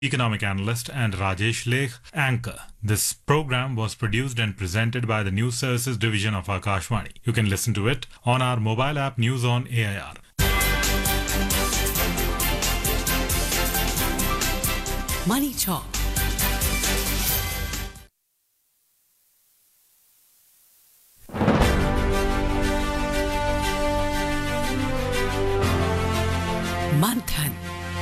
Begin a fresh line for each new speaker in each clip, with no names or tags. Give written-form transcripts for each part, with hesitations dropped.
Economic analyst, and Rajesh Lekh, anchor. This program was produced and presented by the News Services Division of Akashvani. You can listen to it on our mobile app News on AIR.
Money Talk. मंथन।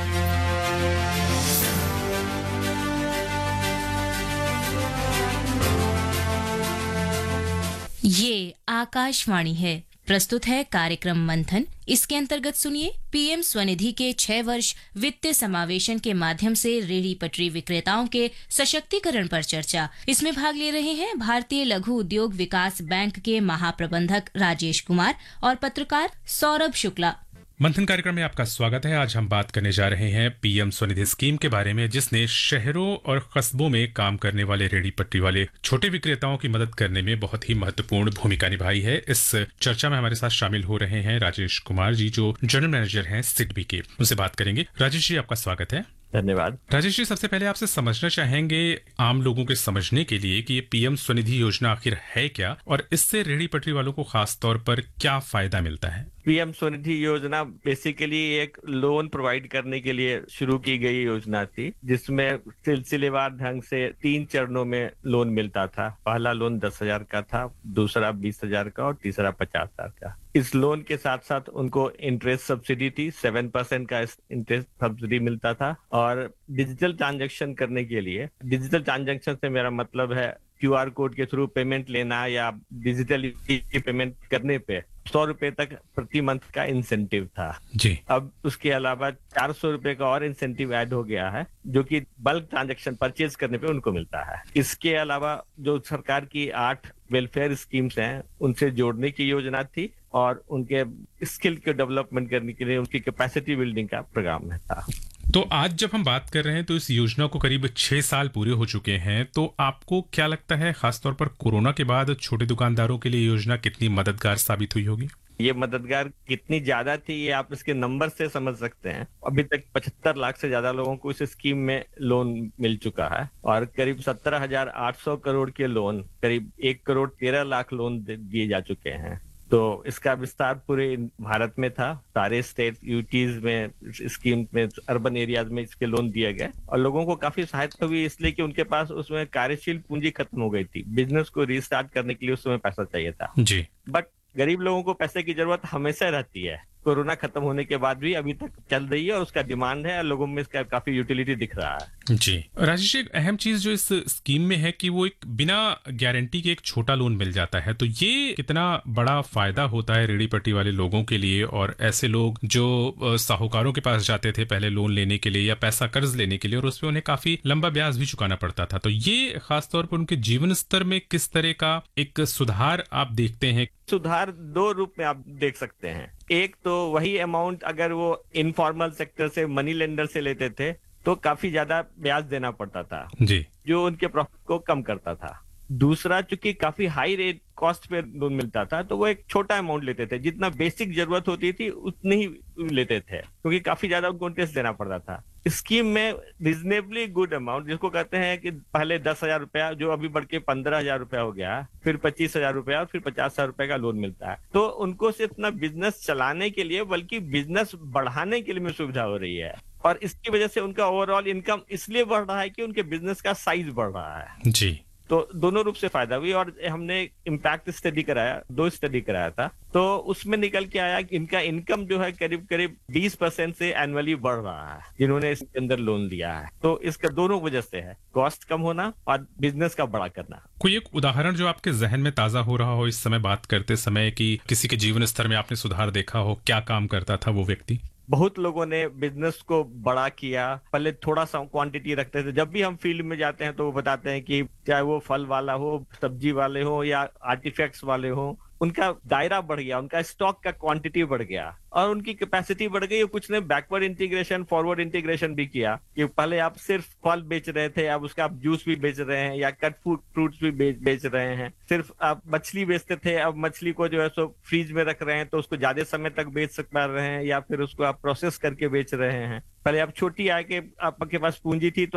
ये आकाशवाणी है। प्रस्तुत है कार्यक्रम मंथन। इसके अंतर्गत सुनिए पीएम स्वनिधि के 6 वर्ष वित्तीय समावेशन के माध्यम से रेहड़ी पटरी विक्रेताओं के सशक्तिकरण पर चर्चा। इसमें भाग ले रहे हैं भारतीय लघु उद्योग विकास बैंक के महाप्रबंधक राजेश कुमार और पत्रकार सौरभ शुक्ला।
मंथन कार्यक्रम में आपका स्वागत है। आज हम बात करने जा रहे हैं पीएम स्वनिधि स्कीम के बारे में, जिसने शहरों और कस्बों में काम करने वाले रेहड़ी पटरी वाले छोटे विक्रेताओं की मदद करने में बहुत ही महत्वपूर्ण भूमिका निभाई है। इस चर्चा में हमारे साथ शामिल हो रहे हैं राजेश कुमार जी, जो जनरल मैनेजर हैं सिडबी के। उनसे बात करेंगे। राजेश जी, आपका स्वागत है।
धन्यवाद।
राजेश जी, सबसे पहले आपसे समझना चाहेंगे आम लोगों के समझने के लिए कि ये पीएम स्वनिधि योजना आखिर है क्या, और इससे रेहड़ी पटरी वालों को खास तौर पर क्या फायदा मिलता है।
पीएम स्वनिधि योजना बेसिकली एक लोन प्रोवाइड करने के लिए शुरू की गई योजना थी, जिसमें सिलसिलेवार ढंग से 3 चरणों में लोन मिलता था। पहला लोन 10,000 का था, दूसरा 20,000 का और तीसरा 50,000 का। इस लोन के साथ साथ उनको इंटरेस्ट सब्सिडी थी, 7% का इंटरेस्ट सब्सिडी मिलता था। और डिजिटल ट्रांजैक्शन करने के लिए, डिजिटल ट्रांजैक्शन से मेरा मतलब है QR कोड के थ्रू पेमेंट लेना या डिजिटल पेमेंट करने पे 100 रुपए तक प्रति मंथ का इंसेंटिव था
जी।
अब उसके अलावा 400 रुपए का और इंसेंटिव ऐड हो गया है, जो कि बल्क ट्रांजैक्शन परचेज करने पे उनको मिलता है। इसके अलावा जो सरकार की 8 वेलफेयर स्कीम्स हैं, उनसे जोड़ने की योजना थी और उनके स्किल के डेवलपमेंट करने के लिए उनकी कैपेसिटी बिल्डिंग का प्रोग्राम था।
तो आज जब हम बात कर रहे हैं तो इस योजना को करीब 6 साल पूरे हो चुके हैं, तो आपको क्या लगता है खासतौर पर कोरोना के बाद छोटे दुकानदारों के लिए योजना कितनी मददगार साबित हुई होगी?
ये मददगार कितनी ज्यादा थी ये आप इसके नंबर से समझ सकते हैं। अभी तक 75 लाख से ज्यादा लोगों को इस स्कीम में लोन मिल चुका है और करीब 17,800 करोड़ के लोन, करीब 1 करोड़ 13 लाख लोन दिए जा चुके हैं। तो इसका विस्तार पूरे भारत में था। सारे स्टेट यूटीज में स्कीम में, अर्बन एरियाज में इसके लोन दिए गए और लोगों को काफी सहायता हुई, इसलिए कि उनके पास उसमें कार्यशील पूंजी खत्म हो गई थी। बिजनेस को रीस्टार्ट करने के लिए उस समय पैसा चाहिए था
जी।
बट गरीब लोगों को पैसे की जरूरत हमेशा रहती है। कोरोना खत्म होने के बाद भी अभी तक चल रही है और उसका डिमांड है और लोगों में इसका काफी यूटिलिटी दिख रहा है
जी। राजेश, एक अहम चीज जो इस स्कीम में है कि वो एक बिना गारंटी के एक छोटा लोन मिल जाता है, तो ये कितना बड़ा फायदा होता है रेहड़ी पटरी वाले लोगों के लिए, और ऐसे लोग जो साहूकारों के पास जाते थे पहले लोन लेने के लिए या पैसा कर्ज लेने के लिए, और उसपे उन्हें काफी लंबा ब्याज भी चुकाना पड़ता था, तो ये खासतौर पर उनके जीवन स्तर में किस तरह का एक सुधार आप देखते हैं?
सुधार 2 रूप में आप देख सकते हैं। एक तो वही अमाउंट अगर वो इनफॉर्मल सेक्टर से, मनी लेंडर से लेते थे तो काफी ज्यादा ब्याज देना पड़ता था
जी,
जो उनके प्रॉफिट को कम करता था। दूसरा, चूंकि काफी हाई रेट कॉस्ट पे लोन मिलता था, तो वो एक छोटा अमाउंट लेते थे, जितना बेसिक जरूरत होती थी उतनी ही लेते थे, क्योंकि काफी ज्यादा उनको इंटरेस्ट देना पड़ता था। स्कीम में रिजनेबली गुड अमाउंट, जिसको कहते हैं कि पहले 10,000 रुपया, जो अभी बढ़ के 15,000 रुपया हो गया, फिर 25,000 रुपया और फिर 50,000 रुपए का लोन मिलता है। तो उनको सिर्फ अपना बिजनेस चलाने के लिए बल्कि बिजनेस बढ़ाने के लिए में सुविधा हो रही है, और इसकी वजह से उनका ओवरऑल इनकम इसलिए बढ़ रहा है कि उनके बिजनेस का साइज बढ़ रहा है
जी।
तो दोनों रूप से फायदा हुई। और हमने इम्पैक्ट स्टडी कराया, 2 स्टडी कराया था, तो उसमें निकल के आया कि इनका इनकम जो है करीब करीब 20% से एनुअली बढ़ रहा है जिन्होंने इसके अंदर लोन लिया है। तो इसका दोनों वजह से है, कॉस्ट कम होना और बिजनेस का बड़ा करना।
कोई एक उदाहरण जो आपके जहन में ताजा हो रहा हो इस समय बात करते समय, कि किसी के जीवन स्तर में आपने सुधार देखा हो, क्या काम करता था वो व्यक्ति?
बहुत लोगों ने बिजनेस को बड़ा किया। पहले थोड़ा सा क्वांटिटी रखते थे। जब भी हम फील्ड में जाते हैं तो वो बताते हैं कि चाहे वो फल वाला हो, सब्जी वाले हो या आर्टिफैक्ट्स वाले हो, उनका दायरा बढ़ गया, उनका स्टॉक का क्वांटिटी बढ़ गया और उनकी कैपेसिटी बढ़ गई। कुछ ने बैकवर्ड इंटीग्रेशन, फॉरवर्ड इंटीग्रेशन भी किया कि पहले आप सिर्फ फल बेच रहे थे, अब उसका आप जूस भी बेच रहे हैं या कट फ्रूट्स भी बेच रहे हैं। सिर्फ आप मछली बेचते थे, अब मछली को जो है सो फ्रीज में रख रहे हैं तो उसको ज्यादा समय तक बेच पा रहे हैं, या फिर उसको आप प्रोसेस करके बेच रहे हैं। पहले आप छोटी आय के आपके पास पूंजी थी तो